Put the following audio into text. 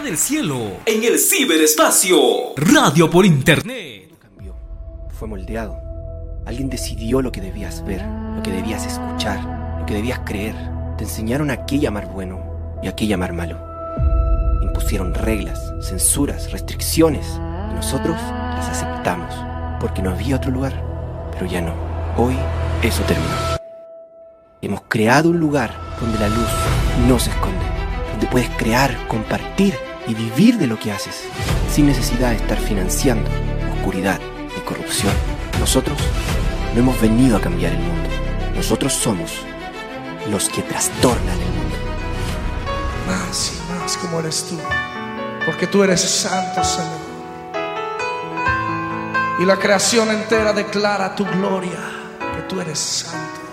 del cielo, en el ciberespacio, radio por internet. Cambió, fue moldeado. Alguien decidió lo que debías ver, lo que debías escuchar, lo que debías creer. Te enseñaron a qué llamar bueno y a qué llamar malo. Impusieron reglas, censuras, restricciones, y nosotros las aceptamos, porque no había otro lugar. Pero ya no. Hoy eso terminó. Hemos creado un lugar donde la luz no se esconde, donde puedes crear, compartir y vivir de lo que haces, sin necesidad de estar financiando oscuridad y corrupción. Nosotros no hemos venido a cambiar el mundo. Nosotros somos los que trastornan el mundo. Más y más como eres tú, porque tú eres santo, Señor. Y la creación entera declara tu gloria, que tú eres santo.